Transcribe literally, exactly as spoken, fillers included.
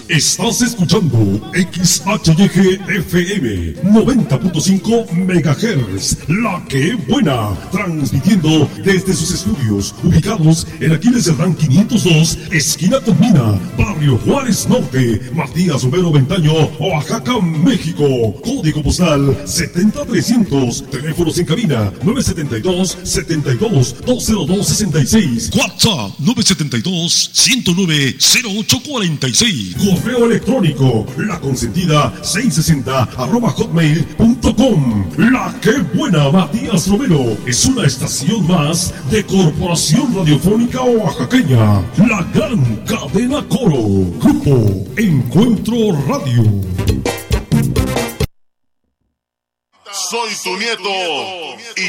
Estás escuchando X H Y G F M noventa punto cinco megahertz, La Que Buena, transmitiendo desde sus estudios ubicados en Aquiles Cerdán quinientos dos, esquina con Mina, Barrio Juárez Norte, Matías Romero Ventaño, Oaxaca, México. Código postal setenta mil trescientos. Teléfonos en cabina nueve siete dos, setenta y dos, dos cero dos sesenta y seis. WhatsApp nueve siete dos, ciento nueve, cero ocho cuarenta y seis. Correo electrónico la consentida seiscientos sesenta arroba hotmail punto com. La Que Buena, Matías Romero, es una estación más de Corporación Radiofónica Oaxaqueña, la gran cadena Coro. Grupo Encuentro Radio. Soy tu nieto.